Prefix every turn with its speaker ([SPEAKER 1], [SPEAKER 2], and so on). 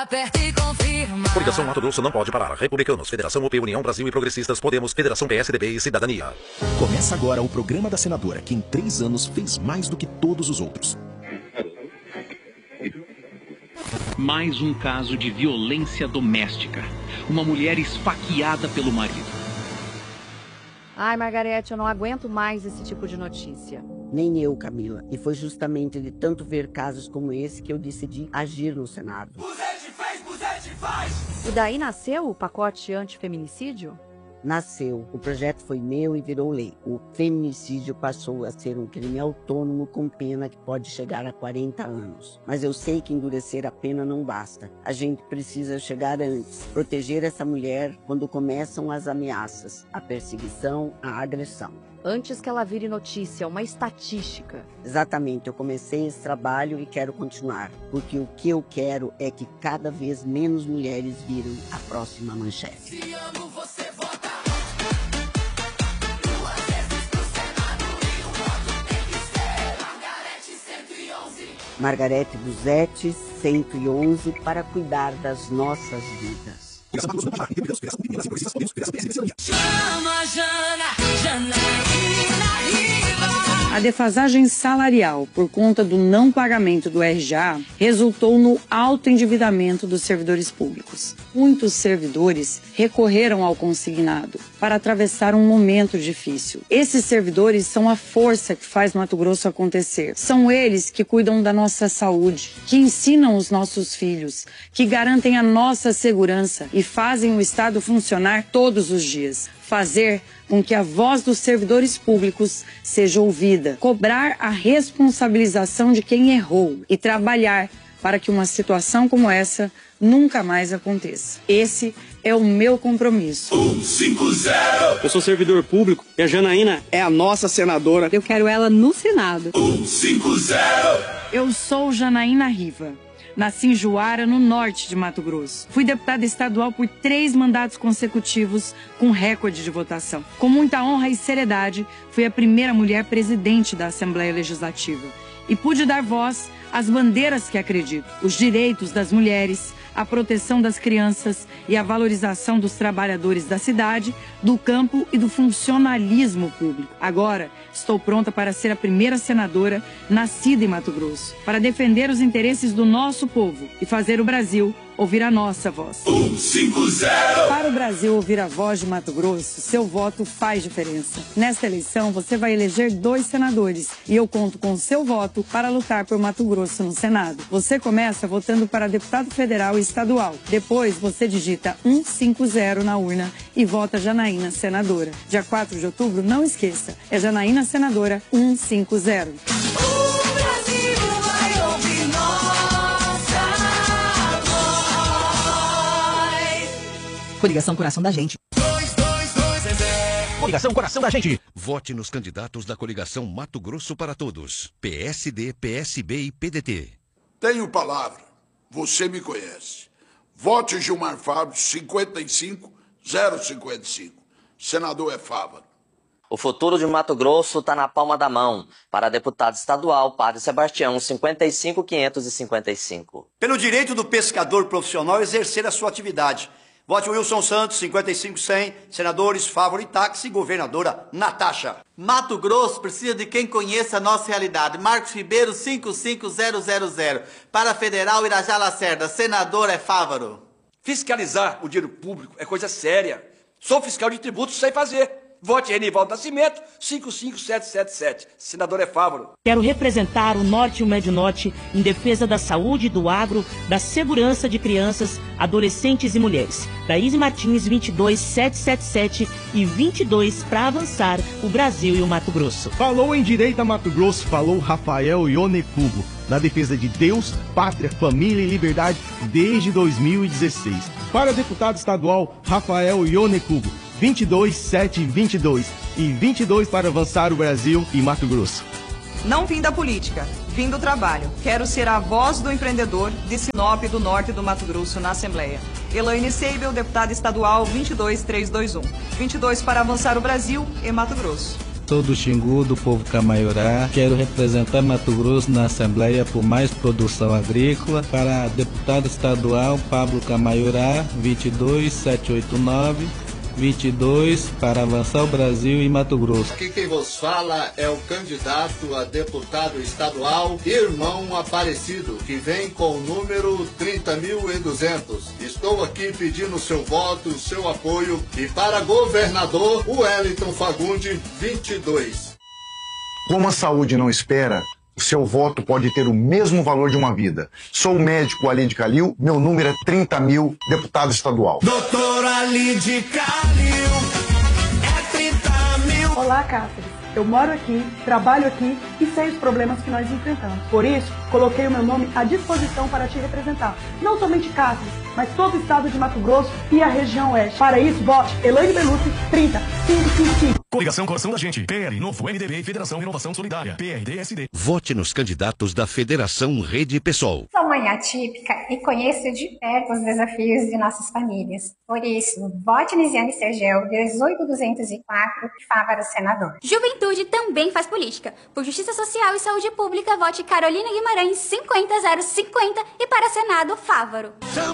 [SPEAKER 1] Aperta e confirma.
[SPEAKER 2] Coligação Mato Grosso não pode parar. Republicanos, Federação UP, União Brasil e Progressistas, Podemos, Federação PSDB e Cidadania.
[SPEAKER 3] Começa agora o programa da senadora, que em 3 anos fez mais do que todos os outros.
[SPEAKER 4] Mais um caso de violência doméstica. Uma mulher esfaqueada pelo marido.
[SPEAKER 5] Ai, Margarete, eu não aguento mais esse tipo de notícia.
[SPEAKER 6] Nem eu, Camila. E foi justamente de tanto ver casos como esse que eu decidi agir no Senado.
[SPEAKER 1] Buzete faz!
[SPEAKER 5] E daí nasceu o pacote antifeminicídio?
[SPEAKER 6] Nasceu. O projeto foi meu e virou lei. O feminicídio passou a ser um crime autônomo com pena que pode chegar a 40 anos. Mas eu sei que endurecer a pena não basta. A gente precisa chegar antes. Proteger essa mulher quando começam as ameaças, a perseguição, a agressão.
[SPEAKER 5] Antes que ela vire notícia, uma estatística.
[SPEAKER 6] Exatamente, eu comecei esse trabalho e quero continuar. Porque o que eu quero é que cada vez menos mulheres viram a próxima manchete.
[SPEAKER 1] Se amo, você vota.
[SPEAKER 6] Margarete Buzete, 111, para cuidar das nossas vidas.
[SPEAKER 1] Chama, Janaína Riva.
[SPEAKER 7] A defasagem salarial por conta do não pagamento do RJA resultou no alto endividamento dos servidores públicos. Muitos servidores recorreram ao consignado para atravessar um momento difícil. Esses servidores são a força que faz Mato Grosso acontecer. São eles que cuidam da nossa saúde, que ensinam os nossos filhos, que garantem a nossa segurança e fazem o Estado funcionar todos os dias. Fazer com que a voz dos servidores públicos seja ouvida, cobrar a responsabilização de quem errou e trabalhar para que uma situação como essa nunca mais aconteça. Esse é o meu compromisso.
[SPEAKER 1] 150.
[SPEAKER 8] Eu sou servidor público e a Janaína é a nossa senadora.
[SPEAKER 7] Eu quero ela no Senado.
[SPEAKER 1] 150.
[SPEAKER 7] Eu sou Janaína Riva. Nasci em Juara, no norte de Mato Grosso. Fui deputada estadual por 3 mandatos consecutivos, com recorde de votação. Com muita honra e seriedade, fui a primeira mulher presidente da Assembleia Legislativa. E pude dar voz às bandeiras que acredito, os direitos das mulheres, a proteção das crianças e a valorização dos trabalhadores da cidade, do campo e do funcionalismo público. Agora, estou pronta para ser a primeira senadora nascida em Mato Grosso, para defender os interesses do nosso povo e fazer o Brasil ouvir a nossa voz.
[SPEAKER 1] 150.
[SPEAKER 7] Para o Brasil ouvir a voz de Mato Grosso, seu voto faz diferença. Nesta eleição, você vai eleger 2 senadores e eu conto com o seu voto para lutar por Mato Grosso no Senado. Você começa votando para deputado federal e estadual. Depois, você digita 150 na urna e vota Janaína senadora. Dia 4 de outubro, não esqueça, é Janaína senadora 150.
[SPEAKER 1] O Brasil vai ouvir nossa voz.
[SPEAKER 9] Coligação Coração da Gente.
[SPEAKER 1] 222 Zezé.
[SPEAKER 3] Coligação Coração da Gente.
[SPEAKER 10] Vote nos candidatos da coligação Mato Grosso para Todos. PSD, PSB e PDT.
[SPEAKER 11] Tenho palavra. Você me conhece. Vote Gilmar Fábio, 55055. Senador é Fávaro.
[SPEAKER 12] O futuro de Mato Grosso está na palma da mão. Para deputado estadual, Padre Sebastião, 55555.
[SPEAKER 13] Pelo direito do pescador profissional exercer a sua atividade. Vote Wilson Santos, 55100, senadores Fávaro e Táxi, governadora Natasha.
[SPEAKER 14] Mato Grosso precisa de quem conheça a nossa realidade. Marcos Ribeiro, 55000. Para Federal, Irajá Lacerda, senador é Fávaro.
[SPEAKER 8] Fiscalizar o dinheiro público é coisa séria. Sou fiscal de tributos, sei fazer. Vote Renivaldo Nascimento, 55777. Senador é Fávaro.
[SPEAKER 15] Quero representar o Norte e o Médio Norte em defesa da saúde, do agro, da segurança de crianças, adolescentes e mulheres. Daíse Martins, 22777 e 22 para avançar o Brasil e o Mato Grosso.
[SPEAKER 16] Falou em Direita Mato Grosso, falou Rafael Ionecubo. Na defesa de Deus, pátria, família e liberdade desde 2016. Para deputado estadual, Rafael Ionecubo. 22722 e 22 para avançar o Brasil e Mato Grosso.
[SPEAKER 17] Não vim da política, vim do trabalho. Quero ser a voz do empreendedor de Sinop do Norte do Mato Grosso na Assembleia. Elaine Seibel, deputada estadual 22321. 22 para avançar o Brasil e Mato Grosso.
[SPEAKER 18] sou do Xingu, do povo Camaiorá. Quero representar Mato Grosso na Assembleia por mais produção agrícola. Para deputado estadual, Pablo Camaiorá, 22789. 22 para avançar o Brasil e Mato Grosso.
[SPEAKER 19] Aqui quem vos fala é o candidato a deputado estadual, Irmão Aparecido, que vem com o número 30.200. Estou aqui pedindo seu voto, seu apoio, e para governador, o Wellington Fagundes, 22.
[SPEAKER 20] Como a saúde não espera, o seu voto pode ter o mesmo valor de uma vida. Sou o médico Alide Calil, meu número é 30.000, deputado estadual.
[SPEAKER 1] Doutor Alide Calil, é 30.000.
[SPEAKER 21] Olá, Cáceres. Eu moro aqui, trabalho aqui e sei os problemas que nós enfrentamos. Por isso, coloquei o meu nome à disposição para te representar. Não somente Cáceres, mas todo o estado de Mato Grosso e a região oeste. Para isso, vote Elaine Belucci, 30555.
[SPEAKER 22] Coligação Coração da Gente, PL, Novo, MDB e Federação Renovação Solidária, PRD-SD.
[SPEAKER 10] Vote nos candidatos da Federação Rede PSOL.
[SPEAKER 23] Sou mãe atípica e conheço de perto os desafios de nossas famílias. Por isso, vote Nisiane Sergel, 18204, Fávaro senador.
[SPEAKER 24] Juventude também faz política. Por Justiça Social e Saúde Pública, vote Carolina Guimarães, 50050 e para Senado, Fávaro.